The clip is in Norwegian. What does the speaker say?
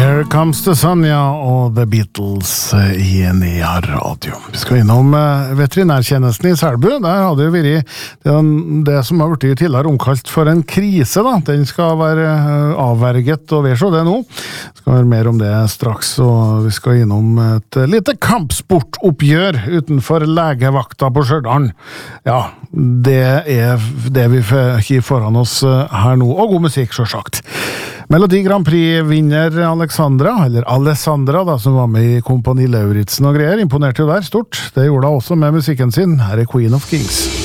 Here Comes the Sun, ja, og The Beatles i Nea Radio. Vi skal innom veterinærtjenesten i Selbu. Der hadde jo vært det som har vært tidligere omkalt for en krise, da. Den skal være avverget, og så det nå. Det skal være mer om det straks, og vi skal innom et lite kampsportoppgjør utenfor legevakta på Stjørdal. Ja, det er det vi får foran oss her nå, og god musikk, selvsagt. Melodi Grand Prix-vinner Alessandra da, som var med i Kompani Lauritzen og greier, imponerte jo der stort. Det gjorde hun også med musikken sin. Her er Queen of Kings.